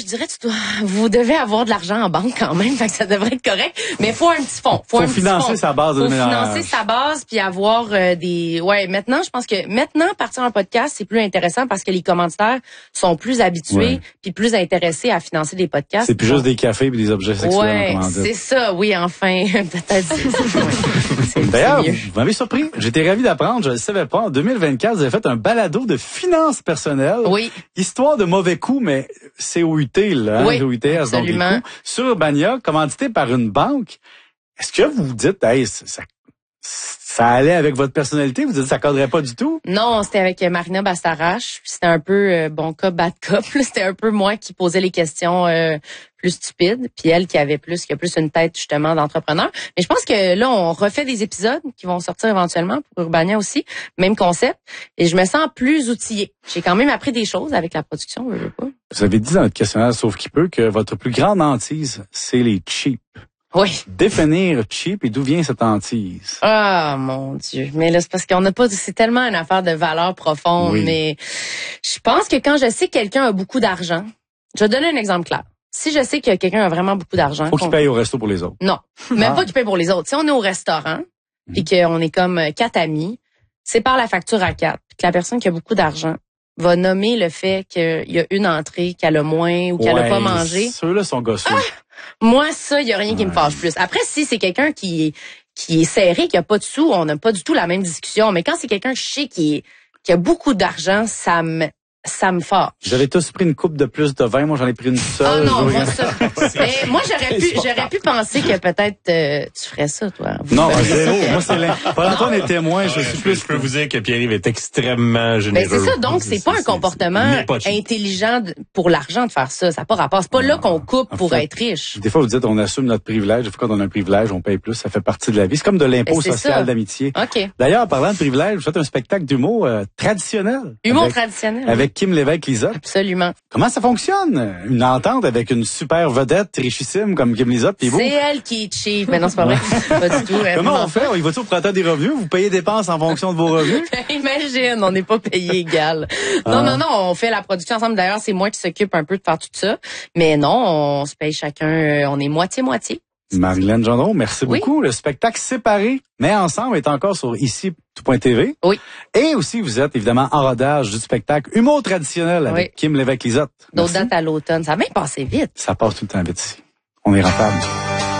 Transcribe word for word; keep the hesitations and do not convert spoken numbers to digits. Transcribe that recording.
je dirais, tu dois, vous devez avoir de l'argent en banque quand même, fait que ça devrait être correct. Mais faut un petit fonds. Faut, faut un financer petit fonds. sa base de faut ménage. financer sa base puis avoir euh, des. Ouais, maintenant, je pense que maintenant partir un podcast, c'est plus intéressant parce que les commanditaires sont plus habitués Ouais. puis plus intéressés à financer des podcasts. C'est plus juste des cafés et des objets sexuels Ouais, en commandite. c'est ça. Oui, enfin, peut-être. c'est- c'est- D'ailleurs, c'est mieux. vous m'avez surpris. J'étais ravi d'apprendre, je ne le savais pas. En deux mille vingt-quatre, vous avez fait un balado de finances personnelles. Oui. Histoire de mauvais coups, mais C O U T, là. Hein, Oui, C O U T S, donc les absolument. coups. Sur Urbania, commandité par une banque. Est-ce que vous vous dites, hey, ça, ça, ça allait avec votre personnalité? Vous dites, ça cadrait pas du tout? Non, c'était avec euh, Marina Bastarache. Puis C'était un peu euh, bon cop, bad cop. là. C'était un peu moi qui posais les questions euh, plus stupides, puis elle qui avait plus, qui a plus une tête justement d'entrepreneur. Mais je pense que là, on refait des épisodes qui vont sortir éventuellement pour Urbania aussi, même concept. Et je me sens plus outillée. J'ai quand même appris des choses avec la production, je veux pas. Vous avez dit dans notre questionnaire, sauf qu'il peut, que votre plus grande hantise, c'est les cheap. Oui. Définir cheap et d'où vient cette hantise? Ah, mon Dieu. Mais là, c'est parce qu'on n'a pas, c'est tellement une affaire de valeur profonde, Oui. mais je pense que quand je sais que quelqu'un a beaucoup d'argent, je vais donner un exemple clair. Si je sais que quelqu'un a vraiment beaucoup d'argent. Faut qu'il qu'on- paye au resto pour les autres. Non. Même Ah. pas qu'il paye pour les autres. Si on est au restaurant, puis qu'on est comme euh, quatre amis, c'est par la facture à quatre, puis que la personne qui a beaucoup d'argent va nommer le fait qu'il y a une entrée qu'elle a moins ou qu'elle a Ouais, pas mangé. Ceux-là sont gosseux. Moi, ça, il y a rien qui me Ouais. fâche plus. Après, si c'est quelqu'un qui est, qui est serré, qui a pas de sous, on n'a pas du tout la même discussion. Mais quand c'est quelqu'un que je sais qui, est, qui a beaucoup d'argent, ça me, ça me fâche. J'avais tous pris une coupe de plus de vin. Moi, j'en ai pris une seule. Ah non, Je moi, regarde- ça. Mais moi, j'aurais pu, j'aurais pu penser que peut-être euh, tu ferais ça, toi. Vous Non, feriez zéro. ça, que- Moi, c'est l'un. Paul-Antoine est témoin. Je Ouais, suis je, peux, plus. je peux vous dire que Pierre-Yves est extrêmement généreux. Ben c'est ça, donc c'est pas un comportement il n'est pas cheap. intelligent de- pour l'argent de faire ça. Ça n'a pas rapport. C'est pas là qu'on coupe En pour fait, être riche. Des fois, vous dites, on assume notre privilège. Des fois, quand on a un privilège, on paye plus. Ça fait partie de la vie. C'est comme de l'impôt Ben, c'est social ça. d'amitié. OK. D'ailleurs, en parlant de privilège, vous faites un spectacle d'humour euh, traditionnel. Humour avec, traditionnel. avec Kim Lévesque-Lisotte. Absolument. Comment ça fonctionne? Une entente avec une super vedette richissime comme Kim Lizotte, puis vous? C'est elle qui est cheap. Mais non, c'est pas vrai. Pas du tout. Elle, Comment vraiment on fait? Il va-tu au printemps des revenus? Vous payez dépenses en fonction de vos revenus? Imagine, on n'est pas payé égal. Non, Ah. non, non, on fait la production ensemble. D'ailleurs, c'est moi qui s'occupe un peu de faire tout ça. Mais non, on se paye chacun, euh, on est moitié-moitié. Marilyn Gendron, merci Oui. beaucoup. Le spectacle séparé, mais ensemble, est encore sur ici tout point T V. Oui. Et aussi, vous êtes évidemment en rodage du spectacle Humour traditionnel avec Oui. Kim Lévesque-Lisotte. D'autres Merci. dates à l'automne. Ça va bien passer vite. Ça passe tout le temps vite ici. On est rentable.